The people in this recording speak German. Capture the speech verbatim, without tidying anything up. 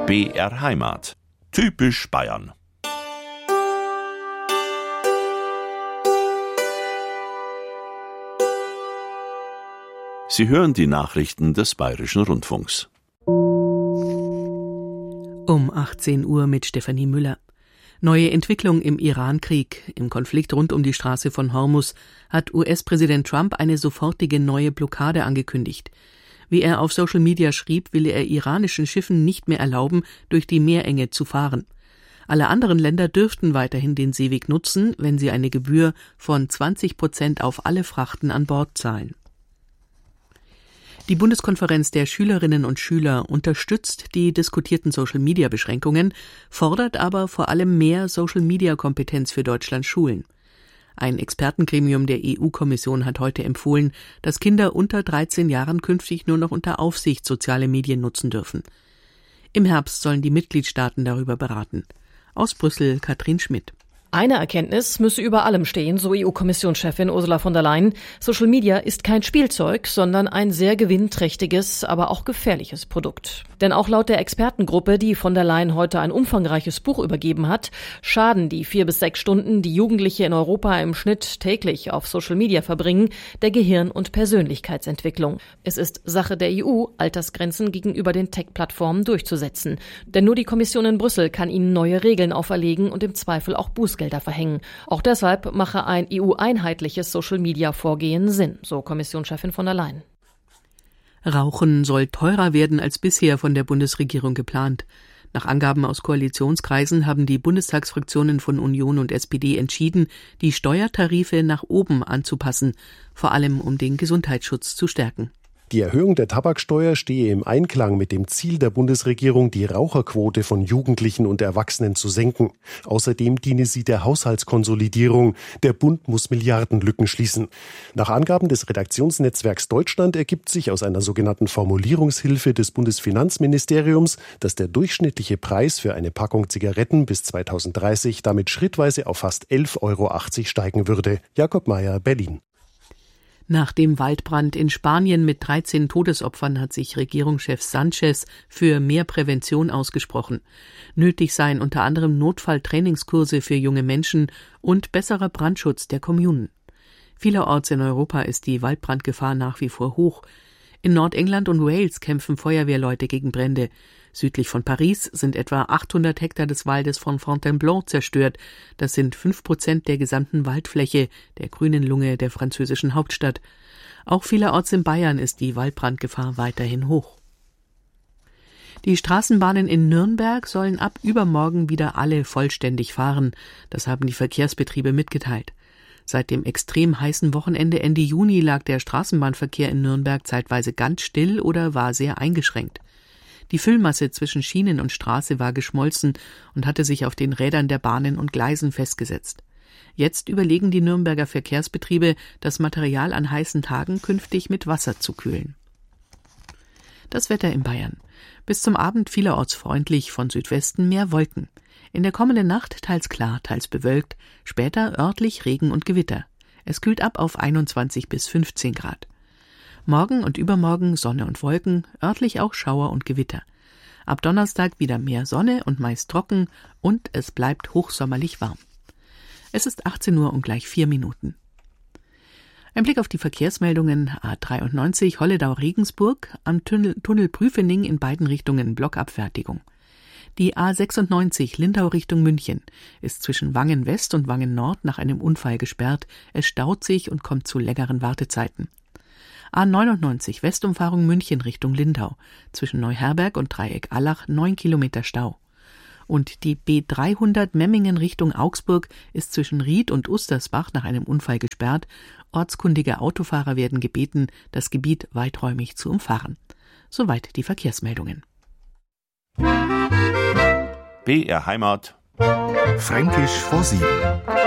B R Heimat. Typisch Bayern. Sie hören die Nachrichten des Bayerischen Rundfunks. Um achtzehn Uhr mit Stefanie Müller. Neue Entwicklung im Iran-Krieg. Im Konflikt rund um die Straße von Hormuz hat U S-Präsident Trump eine sofortige neue Blockade angekündigt. Wie er auf Social Media schrieb, will er iranischen Schiffen nicht mehr erlauben, durch die Meerenge zu fahren. Alle anderen Länder dürften weiterhin den Seeweg nutzen, wenn sie eine Gebühr von zwanzig Prozent auf alle Frachten an Bord zahlen. Die Bundeskonferenz der Schülerinnen und Schüler unterstützt die diskutierten Social-Media-Beschränkungen, fordert aber vor allem mehr Social-Media-Kompetenz für Deutschlands Schulen. Ein Expertengremium der E U-Kommission hat heute empfohlen, dass Kinder unter dreizehn Jahren künftig nur noch unter Aufsicht soziale Medien nutzen dürfen. Im Herbst sollen die Mitgliedstaaten darüber beraten. Aus Brüssel Katrin Schmidt. Eine Erkenntnis müsse über allem stehen, so E U-Kommissionschefin Ursula von der Leyen. Social Media ist kein Spielzeug, sondern ein sehr gewinnträchtiges, aber auch gefährliches Produkt. Denn auch laut der Expertengruppe, die von der Leyen heute ein umfangreiches Buch übergeben hat, schaden die vier bis sechs Stunden, die Jugendliche in Europa im Schnitt täglich auf Social Media verbringen, der Gehirn- und Persönlichkeitsentwicklung. Es ist Sache der E U, Altersgrenzen gegenüber den Tech-Plattformen durchzusetzen. Denn nur die Kommission in Brüssel kann ihnen neue Regeln auferlegen und im Zweifel auch Bußgelder Gelder verhängen. Auch deshalb mache ein E U-einheitliches Social-Media-Vorgehen Sinn, so Kommissionschefin von der Leyen. Rauchen soll teurer werden als bisher von der Bundesregierung geplant. Nach Angaben aus Koalitionskreisen haben die Bundestagsfraktionen von Union und S P D entschieden, die Steuertarife nach oben anzupassen, vor allem um den Gesundheitsschutz zu stärken. Die Erhöhung der Tabaksteuer stehe im Einklang mit dem Ziel der Bundesregierung, die Raucherquote von Jugendlichen und Erwachsenen zu senken. Außerdem diene sie der Haushaltskonsolidierung. Der Bund muss Milliardenlücken schließen. Nach Angaben des Redaktionsnetzwerks Deutschland ergibt sich aus einer sogenannten Formulierungshilfe des Bundesfinanzministeriums, dass der durchschnittliche Preis für eine Packung Zigaretten bis zweitausenddreißig damit schrittweise auf fast elf Euro achtzig steigen würde. Jakob Mayer, Berlin. Nach dem Waldbrand in Spanien mit dreizehn Todesopfern hat sich Regierungschef Sánchez für mehr Prävention ausgesprochen. Nötig seien unter anderem Notfalltrainingskurse für junge Menschen und besserer Brandschutz der Kommunen. Vielerorts in Europa ist die Waldbrandgefahr nach wie vor hoch. In Nordengland und Wales kämpfen Feuerwehrleute gegen Brände. Südlich von Paris sind etwa achthundert Hektar des Waldes von Fontainebleau zerstört. Das sind fünf Prozent der gesamten Waldfläche, der grünen Lunge der französischen Hauptstadt. Auch vielerorts in Bayern ist die Waldbrandgefahr weiterhin hoch. Die Straßenbahnen in Nürnberg sollen ab übermorgen wieder alle vollständig fahren. Das haben die Verkehrsbetriebe mitgeteilt. Seit dem extrem heißen Wochenende Ende Juni lag der Straßenbahnverkehr in Nürnberg zeitweise ganz still oder war sehr eingeschränkt. Die Füllmasse zwischen Schienen und Straße war geschmolzen und hatte sich auf den Rädern der Bahnen und Gleisen festgesetzt. Jetzt überlegen die Nürnberger Verkehrsbetriebe, das Material an heißen Tagen künftig mit Wasser zu kühlen. Das Wetter in Bayern. Bis zum Abend vielerorts freundlich, von Südwesten mehr Wolken. In der kommenden Nacht teils klar, teils bewölkt, später örtlich Regen und Gewitter. Es kühlt ab auf einundzwanzig bis fünfzehn Grad. Morgen und übermorgen Sonne und Wolken, örtlich auch Schauer und Gewitter. Ab Donnerstag wieder mehr Sonne und meist trocken und es bleibt hochsommerlich warm. Es ist achtzehn Uhr und gleich vier Minuten. Ein Blick auf die Verkehrsmeldungen: A dreiundneunzig Holledau-Regensburg, am Tunnel, Tunnel Prüfening in beiden Richtungen Blockabfertigung. Die A sechsundneunzig Lindau Richtung München ist zwischen Wangen West und Wangen Nord nach einem Unfall gesperrt. Es staut sich und kommt zu längeren Wartezeiten. A neunundneunzig Westumfahrung München Richtung Lindau, zwischen Neuherberg und Dreieck Allach neun Kilometer Stau. Und die B dreihundert Memmingen Richtung Augsburg ist zwischen Ried und Ustersbach nach einem Unfall gesperrt. Ortskundige Autofahrer werden gebeten, das Gebiet weiträumig zu umfahren. Soweit die Verkehrsmeldungen. B R Heimat. Fränkisch vor sieben.